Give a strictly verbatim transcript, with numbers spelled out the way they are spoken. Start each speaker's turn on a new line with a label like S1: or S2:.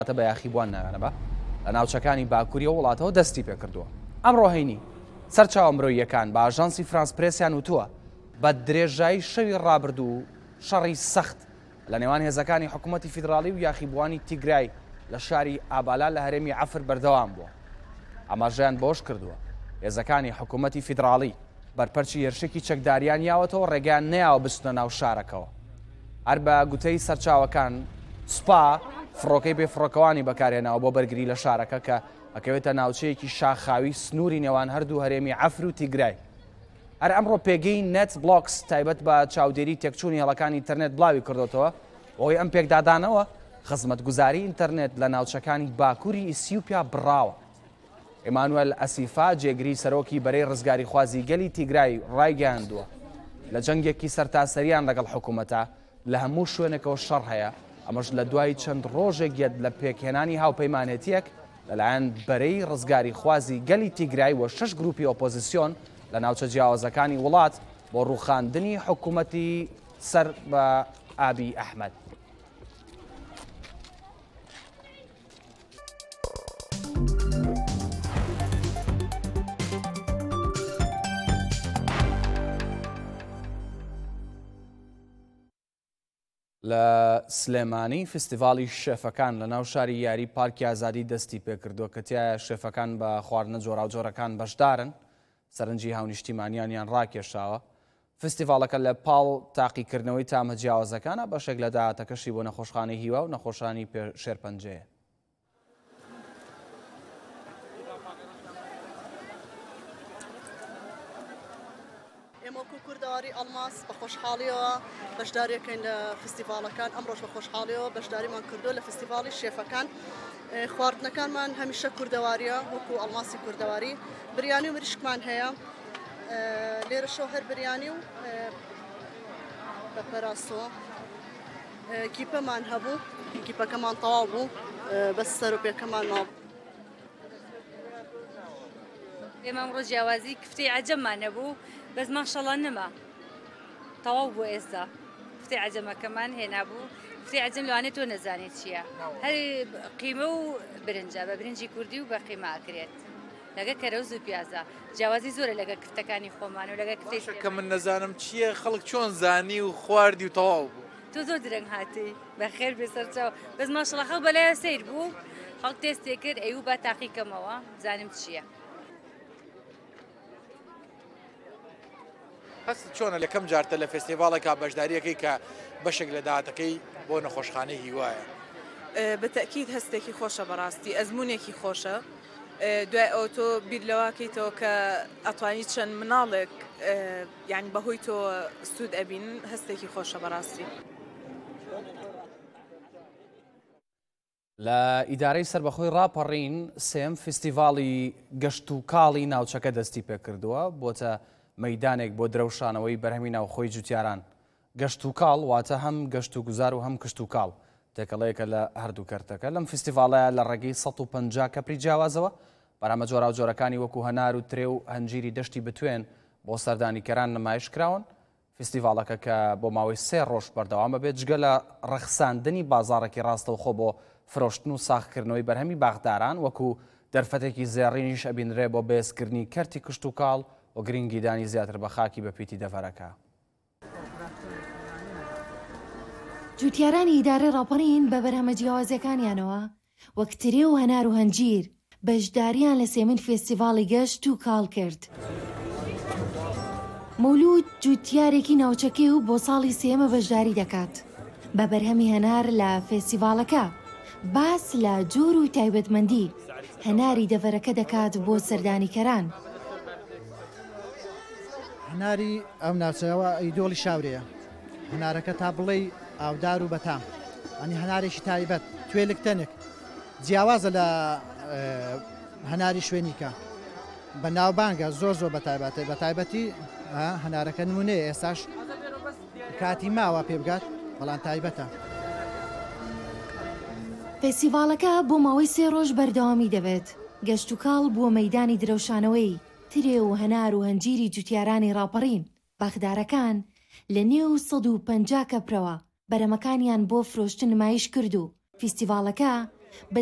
S1: بە یاخیبوان ناوێنەبە لە ناوچەکانی باکووری و وڵاتەوە دەستی پێ کردووە. ئەمڕۆ هەینی سەرچاوە مرۆییەکان بە ئاژانسی فرانس پرێسیان وتووە بە درێژایی شەوی ڕابردوو شەڕی سەخت لە نێوان هێزەکانی حکوومەتی فیدراڵی و یاخیبوانی تیگرای لە شاری ئابالا لە هەرێمی عەفر بەردەوام بووە. ئاماژەیان بۆش کردووە هێزەکانی حکوومەتی فیدراڵی بەرپەرچی هێرشێکی چەکداریان یاوەتەوە ڕێگەیان نەیاوە بچنە ناو شارەکەەوە. هەر بە گوتەی سەرچاوەکان سوپا فڕۆکەی بێفڕۆکەوانی بەکارهێناوە بۆ بەرگری لە شارەکە کە ئەکەوێتە ناوچەیەکی شاخاوی سنووری نێوان هەردوو هەرێمی عەفر و تیگرای. هەر ئەمڕۆ پێگەی نێت بڵۆکس تایبەت بە چاودێری تێکچوونی هێڵەکانی ئینتەرنێت بڵاوی کردوتەوە بۆی ئەم پێکدادانەوە خزمەتگوزاری ئینتەرنێت لە ناوچەکانی باکووری ئیسیوپیا بڕاوە. ئێمانوێل ئەسیفا جێگری سەرۆکی بەرەی ڕزگاری خوازی گەلی تیگرای ڕایگەیاندووە لە جەنگێکی سەرتاسەریان لەگەڵ حکوومەتە لە هەموو شوێنێکەوە شەڕ هەیە، ئەمەش لە دوای چەند ڕۆژێک گێت لە پێکهێنانی هاوپەیمانێتیەک لەلایەن بەرەی ڕزگاری خوازی گەلی تیگرای وە شەش گروپی ئۆپۆزیسیۆن لە ناوچە جیاوازەکانی وڵات بۆ ڕووخاندنی حکوومەتی سەر بە ئابی ئەحمەد. لە سلێمانی فستیڤاڵی شێفەکان لە ناو شاری یاری پارکی ئازادی دەستی پێکردووە کە تایە شێفەکان بە خواردنە جۆراوجۆرەکان بەشدارن، سەرنجی هاونیشتیمانیانیان ڕاکێشاوە. فستیڤاڵەکە لە پاڵ تاقیکردنەوەی تامە جیاوازەکانە بەشێک لە داهاتەکەشی بۆ نەخۆشخانەی هیوا و نەخۆشانی شێرپەنجەیە.
S2: ئێمەکو کوردەواری ئەڵماس بە خۆشحاڵیەوە بەشداریەکەین لە فستیڤاڵەکان. ئەمڕۆژ بە خۆشحاڵیەوە بەشداریمان کردو لە فستیڤاڵی شێفەکان. خواردنەکانمان هەمیشە کوردەواریە وەکو ئەڵماسی کوردەواری. بریانی و مریشکمان هەیە لێرە شۆ هەر بریانی و بە پەراسۆ. گیپەمان هەبوو، گیپەکەمان تەواو بوو بەس سەرۆپێکەمان ماوە.
S3: ئێمە ئەمڕۆ جیاوازی کفتەی عەجەممان هەبوو بەس ماشەڵڵا نەما تەواو بوو. ئێستا کفتەی عەجەمەکەمان هێنابوو. کفتەی عەجەم لەوانێت تۆ نەزانێت چییە، هەر قیمە و برنجە بە برنجی کوردی و بە قیمە ئاکرێت لەگە کەرەوز و پیازە. جیاوازی زۆرە لەگە کفتەکانی خۆمان و لەگە کفتەی
S4: کە من نەزانم چییە خەڵک چۆن زانی و خواردی و تەواو بوو.
S3: تۆ زۆر درەنگ هاتی بەخێر بێسەرچاو بەس ماشەڵڵا خەڵک بەلایە سەیر بوو. خەڵک تێستێ کرد ئەیوو بە تاقیکەمەوە زانم چییە.
S4: هەست چۆنە لە کەم جارتە لە فستیڤاڵێکا بەشداریەکەی کە بەشێک لە داهاتەکەی بۆ نەخۆشخانەی هیوایە؟
S5: بەتەکید هەستێکی خۆشە، بەڕاستی ئەزمونێکی خۆشە. دوای ئەو تۆ بیر لەواکەیتەوە کە ئەتوانی چەند مناڵێک یعنی بەهۆی تۆ سوود ئەبین، هەستێکی خۆشە بەڕاستی.
S1: لە ئیدارەی سەربەخۆی ڕاپەڕین سێم فستیڤاڵی گەشت و کاڵی ناوچەکە دەستی پێکردووە بۆتە مەیدانێک بۆ درەوشانەوەی بەرهەمی ناوخۆی جوتیاران. گەشت و کاڵ واتە هەم گەشت و گوزار و هەم کشت و کاڵ تێکەڵەیەکە لە هەردوو کەرتەکە. لەم فستیڤاڵەیە لە ڕێگەی سەد و پەنجا کەپری جیاوازەوە بەرامە جۆراوجۆرەکانی وەکو هەنار و ترێ و هەنجیری دەشتی بتوێن بۆ سەردانیکەران نمایش کراون. فستیڤاڵەکە کە بۆ ماوەی سێ ڕۆژ بەردەوامە بێت جگە لە ڕەخساندنی بازاڕێکی ڕاستەوخۆ بۆ فرۆشتن و ساختکردنەوەی بەرهەمی باغداران وەکو دەرفەتێکی زێڕینیش ئەبینرێ بۆ بێزکردنی کەرتی کشت و کاڵ و گرنگیدانی زیاتر بە خاکی بەپیتی دەڤەرەکە.
S6: جوتیارانی ئیدارە ڕاپەڕین بە بەرهەمە جیاوازەکانیانەوە وەک ترێ و هەنار و هەنجیر بەشداریان لە سێمین فێستیڤاڵی گەشت و کاڵ کرد. مەولود جوتیارێکی ناوچەکەی و بۆ ساڵی سێمە بەشداری دەکات. بە بەرهەمی هەنار لە فێستیڤاڵەکە باس لە جۆر و تایبەتمەندی هەناری دەڤەرەکە دەکات بۆ سەردانیکەران.
S7: هەناری ئەم ناوچەوە ئەیدۆڵی شاورەیە. هەنارەکە تا بڵێ ئاودار و بەتام، ئەنی هەنارێکی تایبەت توێلک تەنێک جیاوازە لە هەناری شوێنیکە بە ناوبانگە زۆر زۆر بەتایبەتی بە تایبەتی هەنارەکە نمونەیە. ئێستاش کاتی ماوە پێ بگات بەڵام تایبەتە.
S6: فێستیڤاڵەکە بۆ ماوەی سێ ڕۆژ بەردەوامی دەبێت. گەشت و کاڵ بووە مەیدانی درەوشانەوەی ترێ و هەنار و هەنجیری جوتیارانی ڕاپەڕین. باخدارەکان لە نێو سەد و پەنجا کەپرەوە بەرەمەکانیان بۆ فرۆشتن نمایش کرد و فستیڤاڵەکە